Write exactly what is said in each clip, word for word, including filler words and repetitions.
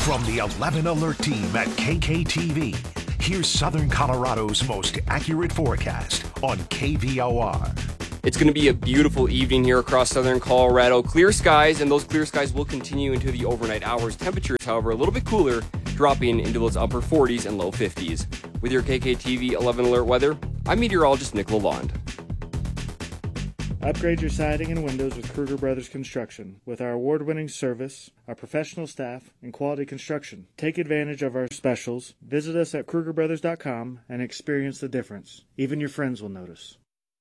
From the eleven Alert team at K K T V, here's Southern Colorado's most accurate forecast on K V O R. It's going to be a beautiful evening here across Southern Colorado. Clear skies, and those clear skies will continue into the overnight hours. Temperatures, however, a little bit cooler, dropping into those upper forties and low fifties. With your K K T V eleven Alert weather, I'm meteorologist Nick Lalonde. Upgrade your siding and windows with Kruger Brothers Construction. With our award-winning service, our professional staff, and quality construction. Take advantage of our specials. Visit us at Kruger Brothers dot com and experience the difference. Even your friends will notice.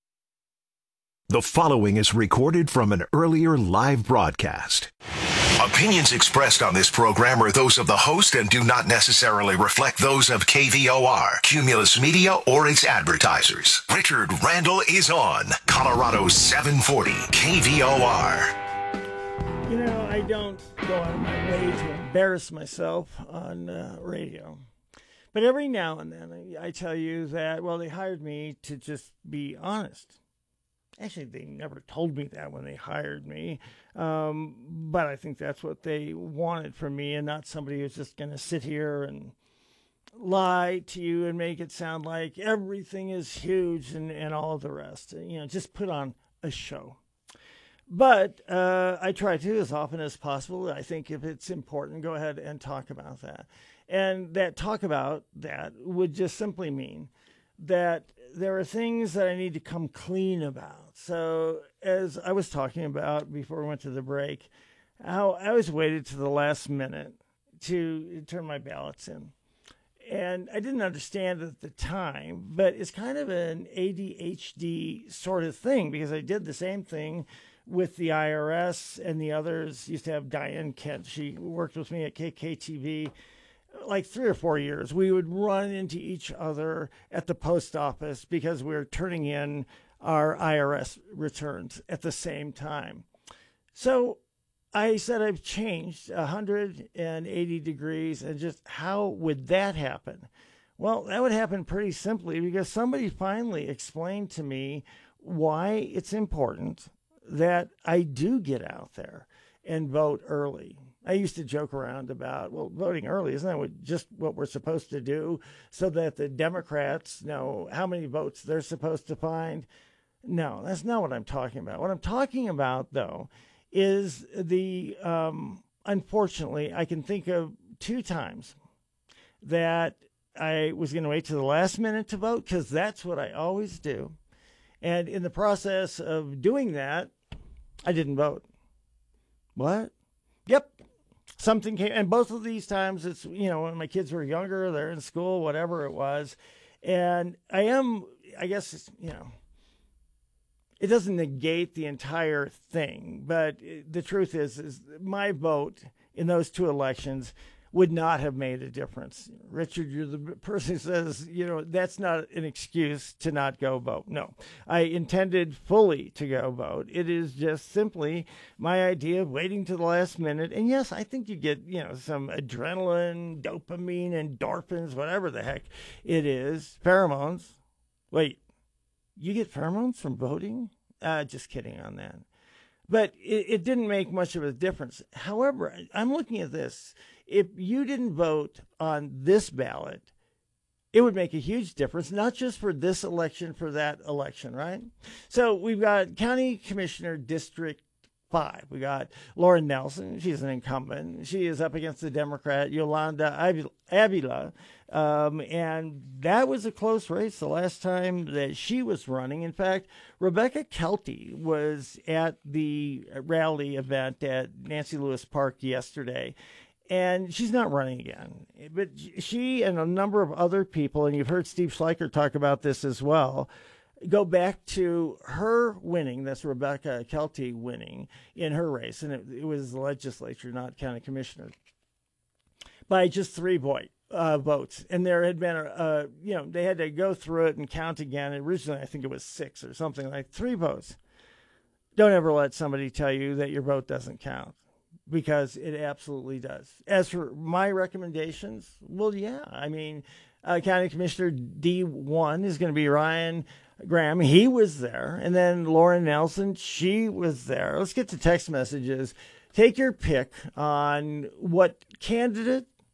The following is recorded from an earlier live broadcast. Opinions expressed on this program are those of the host and do not necessarily reflect those of K V O R, Cumulus Media, or its advertisers. Richard Randall is on Colorado seven forty K V O R. You know, I don't go out of my way to embarrass myself on uh, radio. But every now and then I tell you that, well, they hired me to just be honest. Actually, they never told me that when they hired me, um, but I think that's what they wanted from me, and not somebody who's just going to sit here and lie to you and make it sound like everything is huge and, and all of the rest. You know, just put on a show. But uh, I try to as often as possible. I think if it's important, go ahead and talk about that. And that talk about that would just simply mean that there are things that I need to come clean about. So as I was talking about before we went to the break, how I always waited to the last minute to turn my ballots in. And I didn't understand at the time, but it's kind of an A D H D sort of thing, because I did the same thing with the I R S and the others. Used to have Diane Kent. She worked with me at K K T V. Like three or four years, we would run into each other at the post office because we were turning in our I R S returns at the same time. So I said I've changed one hundred eighty degrees, and just how would that happen? Well, that would happen pretty simply because somebody finally explained to me why it's important that I do get out there and vote early. I used to joke around about, well, voting early, isn't that what, just what we're supposed to do so that the Democrats know how many votes they're supposed to find? No, that's not what I'm talking about. What I'm talking about, though, is the, um, unfortunately, I can think of two times that I was going to wait to the last minute to vote, because that's what I always do. And in the process of doing that, I didn't vote. What? Yep. Something came, and both of these times it's, you know, when my kids were younger, they're in school, whatever it was. And I am, I guess, it's, you know, it doesn't negate the entire thing, but the truth is, is my vote in those two elections would not have made a difference. Richard, you're the person who says, you know, that's not an excuse to not go vote. No, I intended fully to go vote. It is just simply my idea of waiting to the last minute. And yes, I think you get, you know, some adrenaline, dopamine, endorphins, whatever the heck it is, pheromones. Wait, you get pheromones from voting? Uh, just kidding on that. But it, it didn't make much of a difference. However, I'm looking at this. If you didn't vote on this ballot, it would make a huge difference, not just for this election, for that election, right? So we've got County Commissioner District five. We got Lauren Nelson. She's an incumbent. She is up against the Democrat, Yolanda Avila. Um, and that was a close race the last time that she was running. In fact, Rebecca Kelty was at the rally event at Nancy Lewis Park yesterday. And she's not running again. But she and a number of other people, and you've heard Steve Schleicher talk about this as well, go back to her winning, that's Rebecca Kelty winning in her race, and it, it was the legislature, not county commissioner, by just three vote, uh, votes. And there had been, a, a, you know, they had to go through it and count again. Originally, I think it was six or something, like three votes. Don't ever let somebody tell you that your vote doesn't count, because it absolutely does. As for my recommendations, well, yeah, I mean, uh, County Commissioner D one is going to be Ryan Graham. He was there. And then Lauren Nelson, she was there. Let's get to text messages. Take your pick on what candidate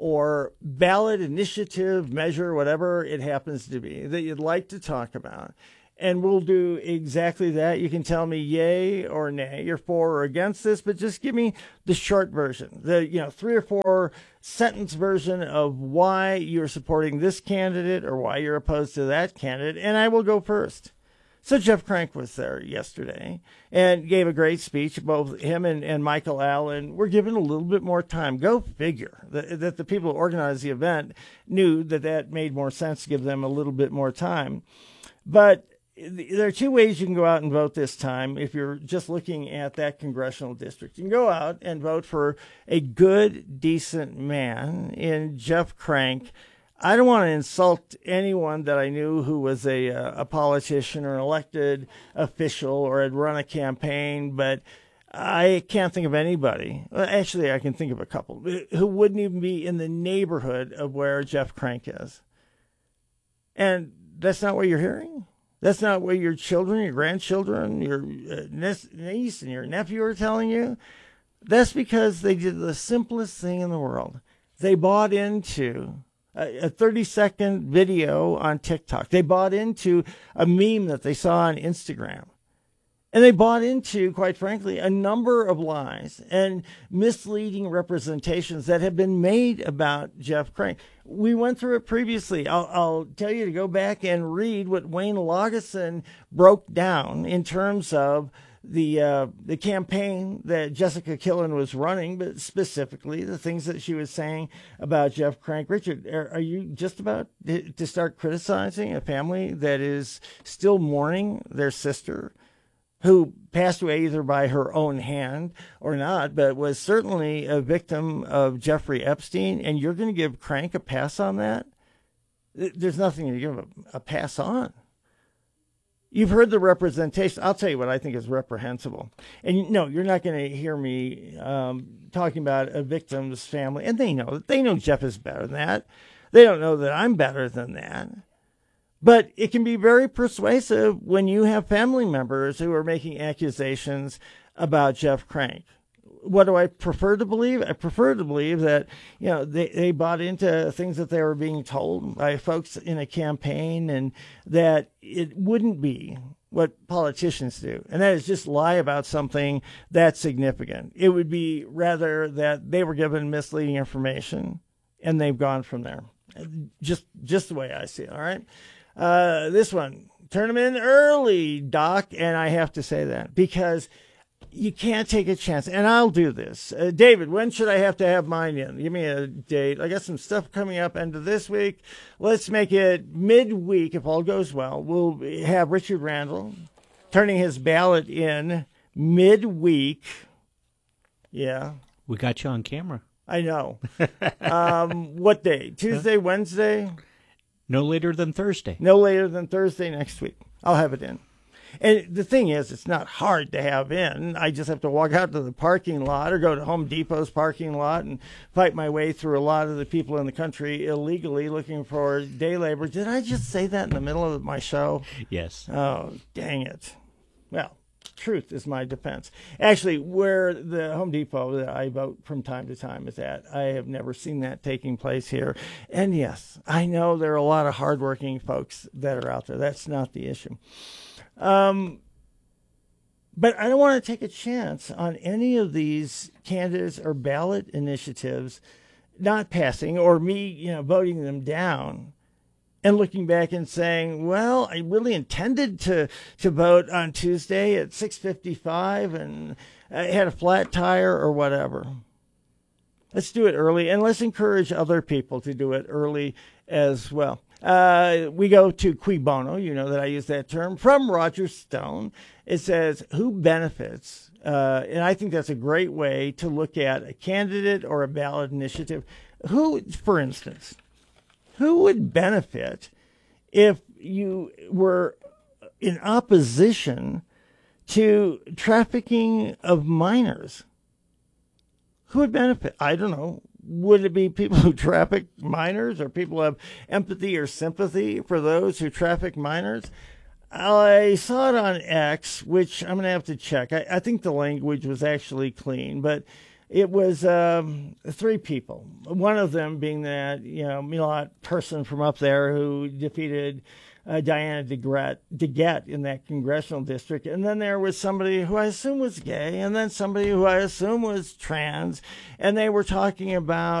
or ballot initiative, measure, whatever it happens to be that you'd like to talk about. And we'll do exactly that. You can tell me yay or nay, you're for or against this, but just give me the short version, the you know three or four sentence version of why you're supporting this candidate or why you're opposed to that candidate, and I will go first. So Jeff Crank was there yesterday and gave a great speech. Both him and, and Michael Allen were given a little bit more time. Go figure that, that the people who organized the event knew that that made more sense to give them a little bit more time. But there are two ways you can go out and vote this time if you're just looking at that congressional district. You can go out and vote for a good, decent man in Jeff Crank. I don't want to insult anyone that I knew who was a, a politician or an elected official or had run a campaign, but I can't think of anybody. Well, actually, I can think of a couple who wouldn't even be in the neighborhood of where Jeff Crank is. And that's not what you're hearing? That's not what your children, your grandchildren, your niece and your nephew are telling you? That's because they did the simplest thing in the world. They bought into a thirty-second video on TikTok. They bought into a meme that they saw on Instagram. And they bought into, quite frankly, a number of lies and misleading representations that have been made about Jeff Crank. We went through it previously. I'll, I'll tell you to go back and read what Wayne Lageson broke down in terms of the uh, the campaign that Jessica Killen was running, but specifically the things that she was saying about Jeff Crank. Richard, are, are you just about to start criticizing a family that is still mourning their sister, who passed away either by her own hand or not, but was certainly a victim of Jeffrey Epstein, and you're going to give Crank a pass on that? There's nothing to give a, a pass on. You've heard the representation. I'll tell you what I think is reprehensible. And no, you're not going to hear me um, talking about a victim's family, and they know they know Jeff is better than that. They don't know that I'm better than that. But it can be very persuasive when you have family members who are making accusations about Jeff Crank. What do I prefer to believe? I prefer to believe that, you know, they, they bought into things that they were being told by folks in a campaign, and that it wouldn't be what politicians do. And that is just lie about something that's significant. It would be rather that they were given misleading information and they've gone from there. Just, just the way I see it. All right. Uh, this one, turn them in early, Doc. And I have to say that because you can't take a chance. And I'll do this. Uh, David, when should I have to have mine in? Give me a date. I got some stuff coming up end of this week. Let's make it midweek if all goes well. We'll have Richard Randall turning his ballot in midweek. Yeah. We got you on camera. I know. um, what day? Tuesday, Wednesday? No later than Thursday. No later than Thursday next week. I'll have it in. And the thing is, it's not hard to have in. I just have to walk out to the parking lot or go to Home Depot's parking lot and fight my way through a lot of the people in the country illegally looking for day labor. Did I just say that in the middle of my show? Yes. Oh, dang it. Well, truth is my defense. Actually, where the Home Depot that I vote from time to time is at, I have never seen that taking place here. And yes, I know there are a lot of hardworking folks that are out there. That's not the issue. Um, but I don't want to take a chance on any of these candidates or ballot initiatives not passing, or me, you know, voting them down and looking back and saying, well, I really intended to, to vote on Tuesday at six fifty-five and I had a flat tire or whatever. Let's do it early, and let's encourage other people to do it early as well. Uh, we go to cui bono. You know that I use that term from Roger Stone. It says, who benefits? Uh, and I think that's a great way to look at a candidate or a ballot initiative. Who, for instance, who would benefit if you were in opposition to trafficking of minors? Who would benefit? I don't know. Would it be people who traffic minors, or people who have empathy or sympathy for those who traffic minors? I saw it on X, which I'm going to have to check. I, I think the language was actually clean, but it was um, three people. One of them being that, you know, Milot person from up there who defeated uh, Diana DeGret, DeGette in that congressional district. And then there was somebody who I assume was gay, and then somebody who I assume was trans. And they were talking about